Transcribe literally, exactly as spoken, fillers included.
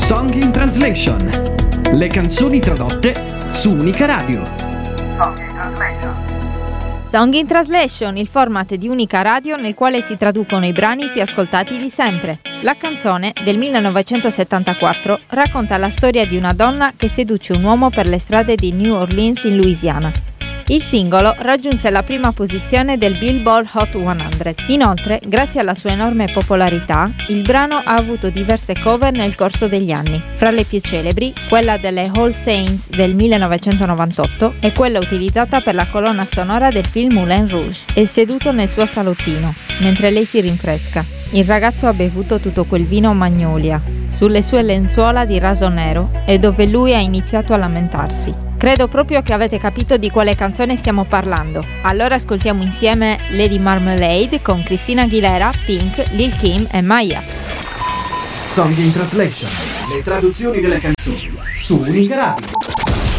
Song in Translation. Le canzoni tradotte su Unica Radio. Song in Translation. Song in Translation, il format di Unica Radio nel quale si traducono i brani più ascoltati di sempre. La canzone, del millenovecentosettantaquattro, racconta la storia di una donna che seduce un uomo per le strade di New Orleans in Louisiana. Il singolo raggiunse la prima posizione del Billboard Hot cento. Inoltre, grazie alla sua enorme popolarità, il brano ha avuto diverse cover nel corso degli anni. Fra le più celebri, quella delle All Saints del millenovecentonovantotto e quella utilizzata per la colonna sonora del film Moulin Rouge. È seduto nel suo salottino, mentre lei si rinfresca. Il ragazzo ha bevuto tutto quel vino Magnolia, sulle sue lenzuola di raso nero, e dove lui ha iniziato a lamentarsi. Credo proprio che avete capito di quale canzone stiamo parlando. Allora ascoltiamo insieme Lady Marmalade con Christina Aguilera, Pink, Lil Kim e Maya. Song in Translation. Le traduzioni delle canzoni su Unica Radio.